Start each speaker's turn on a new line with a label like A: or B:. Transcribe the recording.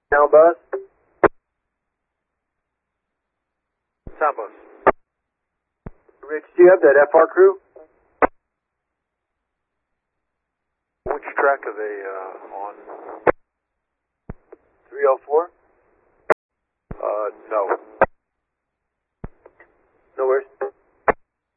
A: Now bus.
B: Sound bus.
A: Rich, do you have that FR crew?
B: Which track are they on?
A: 304.